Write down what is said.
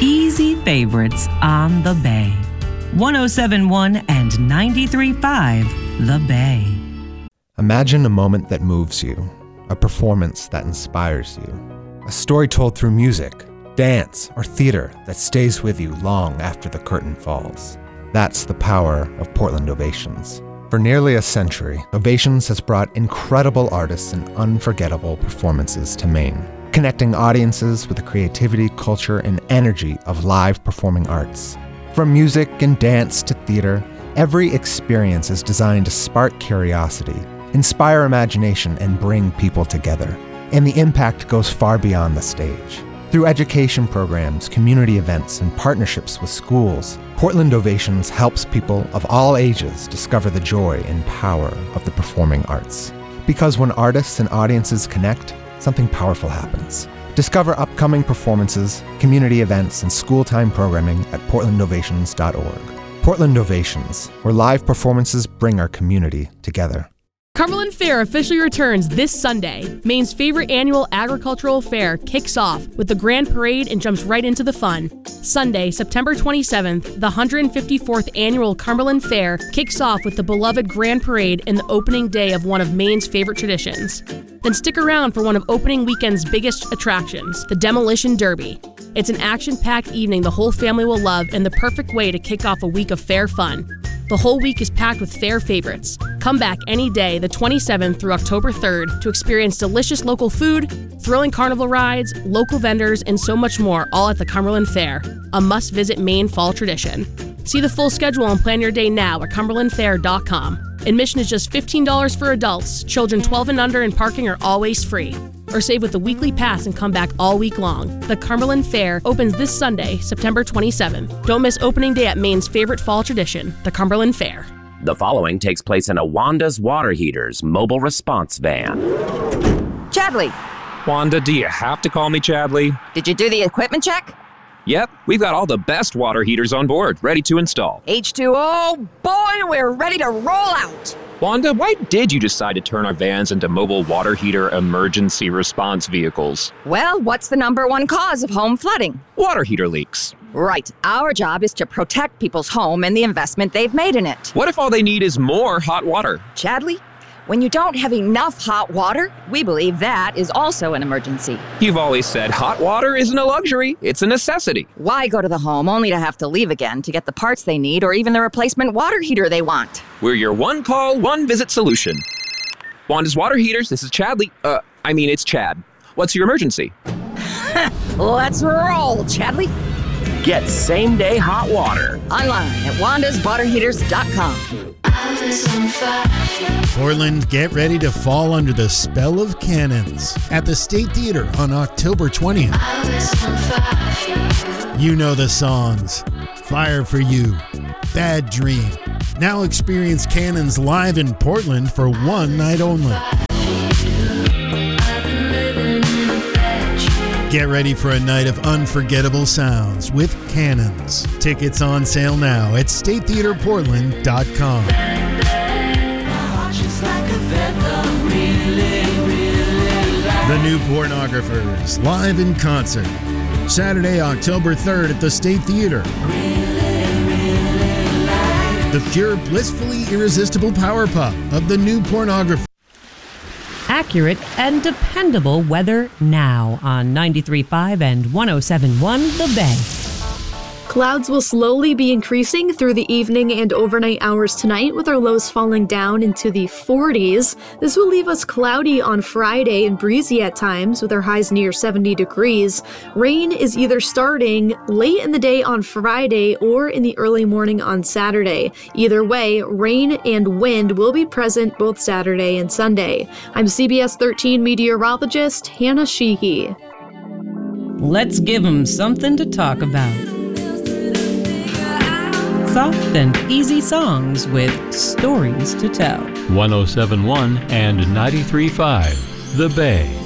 easy favorites on The Bay. 107.1 and 93.5 The Bay. Imagine a moment that moves you, a performance that inspires you, a story told through music, dance, or theater that stays with you long after the curtain falls. That's the power of Portland Ovations. For nearly a century, Ovations has brought incredible artists and unforgettable performances to Maine, connecting audiences with the creativity, culture, and energy of live performing arts. From music and dance to theater, every experience is designed to spark curiosity, inspire imagination, and bring people together. And the impact goes far beyond the stage. Through education programs, community events, and partnerships with schools, Portland Ovations helps people of all ages discover the joy and power of the performing arts. Because when artists and audiences connect, something powerful happens. Discover upcoming performances, community events, and school-time programming at portlandovations.org. Portland Ovations, where live performances bring our community together. Cumberland Fair officially returns this Sunday. Maine's favorite annual agricultural fair kicks off with the grand parade and jumps right into the fun. Sunday, September 27th, the 154th annual Cumberland Fair kicks off with the beloved grand parade and the opening day of one of Maine's favorite traditions. Then stick around for one of opening weekend's biggest attractions, the Demolition Derby. It's an action-packed evening the whole family will love and the perfect way to kick off a week of fair fun. The whole week is packed with fair favorites. Come back any day, the 27th through October 3rd, to experience delicious local food, thrilling carnival rides, local vendors, and so much more, all at the Cumberland Fair, a must-visit Maine fall tradition. See the full schedule and plan your day now at cumberlandfair.com. Admission is just $15 for adults. Children 12 and under and parking are always free. Or save with the weekly pass and come back all week long. The Cumberland Fair opens this Sunday, September 27th. Don't miss opening day at Maine's favorite fall tradition, the Cumberland Fair. The following takes place in a Wanda's Water Heaters mobile response van. Chadley. Wanda, do you have to call me Chadley? Did you do the equipment check? Yep, we've got all the best water heaters on board, ready to install. H2O, boy, we're ready to roll out. Wanda, why did you decide to turn our vans into mobile water heater emergency response vehicles? Well, what's the number one cause of home flooding? Water heater leaks. Right. Our job is to protect people's home and the investment they've made in it. What if all they need is more hot water? Chadley, when you don't have enough hot water, we believe that is also an emergency. You've always said hot water isn't a luxury, it's a necessity. Why go to the home only to have to leave again to get the parts they need or even the replacement water heater they want? We're your one-call, one-visit solution. Wanda's Water Heaters, this is Chadley. It's Chad. What's your emergency? Let's roll, Chadley. Get same-day hot water Online at wandaswaterheaters.com. Portland, get ready to fall under the spell of cannons at the State Theater on October 20th. You know the songs. Fire for You, Bad Dream. Now experience Cannons live in Portland for one night only. Get ready for a night of unforgettable sounds with Cannons. Tickets on sale now at statetheaterportland.com. The New Pornographers, live in concert. Saturday, October 3rd at the State Theater. The pure, blissfully irresistible power pop of the New Pornographers. Accurate and dependable weather now on 93.5 and 107.1 The Bay. Clouds will slowly be increasing through the evening and overnight hours tonight, with our lows falling down into the 40s. This will leave us cloudy on Friday and breezy at times, with our highs near 70 degrees. Rain is either starting late in the day on Friday or in the early morning on Saturday. Either way, rain and wind will be present both Saturday and Sunday. I'm CBS 13 meteorologist Hannah Sheehy. Let's give 'em something to talk about. Soft and easy songs with stories to tell. 107.1 and 93.5 The Bay.